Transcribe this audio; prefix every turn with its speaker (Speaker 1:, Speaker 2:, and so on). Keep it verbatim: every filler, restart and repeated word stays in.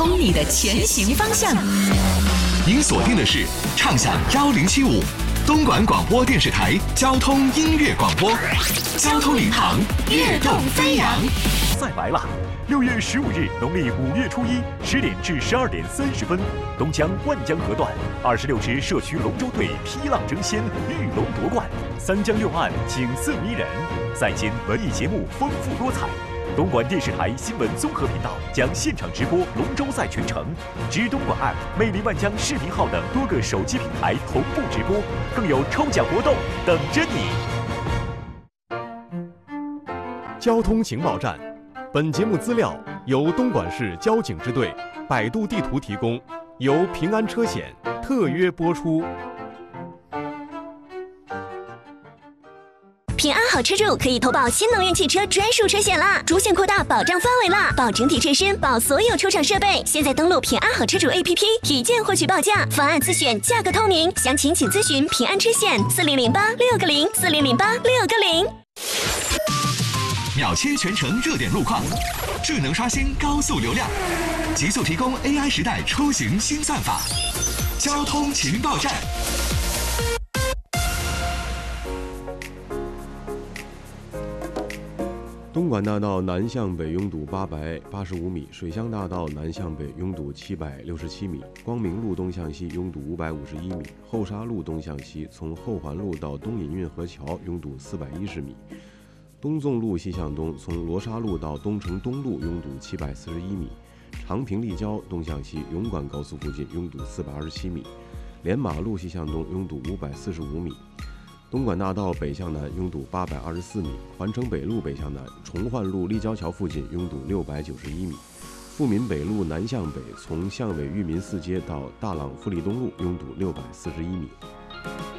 Speaker 1: 通你的前行方向。
Speaker 2: 您锁定的是畅享幺零七五东莞广播电视台交通音乐广播，交通领航，跃动飞扬。
Speaker 3: 再来了！六月十五日，农历五月初一十点至十二点三十分，东江万江河段二十六支社区龙舟队劈浪争先，遇龙夺冠，三江六岸景色迷人，赛间文艺节目丰富多彩。东莞电视台新闻综合频道将现场直播龙舟赛全程，知东莞 App、魅力万江视频号等多个手机平台同步直播，更有抽奖活动等着你。
Speaker 4: 交通情报站，本节目资料由东莞市交警支队、百度地图提供，由平安车险特约播出。
Speaker 5: 平安好车主可以投保新能源汽车专属车险啦，主险扩大保障范围啦，保整体车身，保所有出厂设备。现在登录平安好车主 A P P， 体检获取报价，方案自选，价格透明。详情请咨询平安车险四零零八六个零四零零八六个零。
Speaker 2: 秒切全程热点路况，智能刷新高速流量，极速提供 A I 时代出行新算法。交通情报站。
Speaker 6: 东莞大道南向北拥堵八百八十五米，水乡大道南向北拥堵七百六十七米，光明路东向西拥堵五百五十一米，后沙路东向西从后环路到东引运河桥拥堵四百一十米，东纵路西向东从罗沙路到东城东路拥堵七百四十一米，长平立交东向西永管高速附近拥堵四百二十七米，连马路西向东拥堵五百四十五米。东莞大道北向南拥堵八百二十四米，环城北路北向南崇焕路立交桥附近拥堵六百九十一米，富民北路南向北从巷尾裕民四街到大朗富力东路拥堵六百四十一米。